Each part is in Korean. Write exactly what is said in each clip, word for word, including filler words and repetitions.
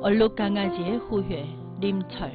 얼룩강아지의 후회, 림철.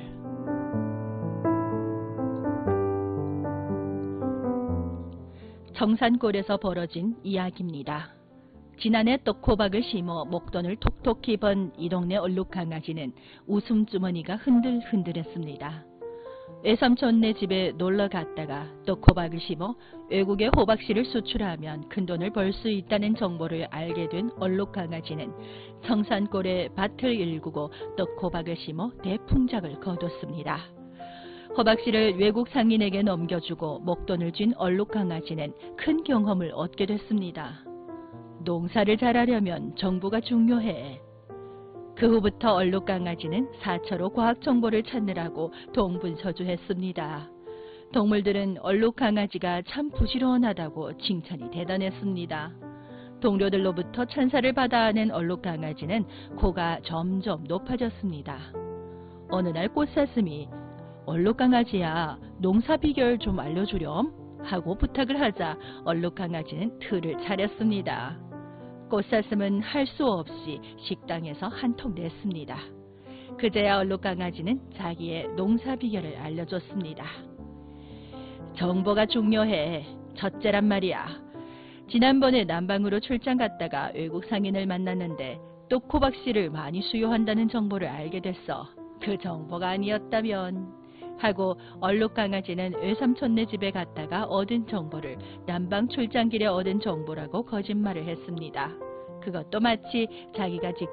청산골에서 벌어진 이야기입니다. 지난해 떡호박을 심어 목돈을 톡톡히 번 이 동네 얼룩강아지는 웃음주머니가 흔들흔들했습니다. 외삼촌네 집에 놀러 갔다가 떡호박을 심어 외국에 호박씨를 수출하면 큰돈을 벌 수 있다는 정보를 알게 된 얼룩강아지는 청산골에 밭을 일구고 떡호박을 심어 대풍작을 거뒀습니다. 호박씨를 외국 상인에게 넘겨주고 목돈을 쥔 얼룩강아지는 큰 경험을 얻게 됐습니다. 농사를 잘하려면 정보가 중요해. 그 후부터 얼룩강아지는 사처로 과학정보를 찾느라고 동분서주했습니다. 동물들은 얼룩강아지가 참 부지런하다고 칭찬이 대단했습니다. 동료들로부터 찬사를 받아하는 얼룩강아지는 코가 점점 높아졌습니다. 어느 날 꽃사슴이 얼룩강아지야, 농사 비결 좀 알려주렴 하고 부탁을 하자 얼룩강아지는 틀을 차렸습니다. 꽃사슴은 할 수 없이 식당에서 한 통 냈습니다. 그제야 얼룩강아지는 자기의 농사 비결을 알려줬습니다. 정보가 중요해. 첫째란 말이야. 지난번에 남방으로 출장 갔다가 외국 상인을 만났는데 떡호박씨를 많이 수요한다는 정보를 알게 됐어. 그 정보가 아니었다면 하고 얼룩강아지는 외삼촌네 집에 갔다가 얻은 정보를 남방 출장길에 얻은 정보라고 거짓말을 했습니다. 그것도 마치 자기가 직접